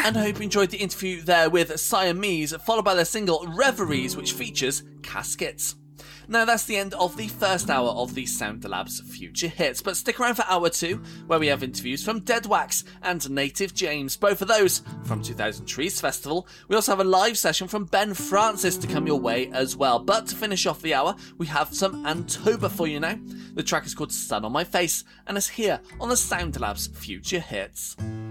And I hope you enjoyed the interview there with Siamese, followed by their single Reveries, which features Caskets. Now that's the end of the first hour of the SoundLabs Future Hits, but stick around for hour 2, where we have interviews from Dead Wax and Native James, both of those from 2000 Trees Festival. We also have a live session from Ben Francis to come your way as well. But to finish off the hour, we have some Antoba for you now. The track is called Sun on My Face, and it's here on the SoundLabs Future Hits.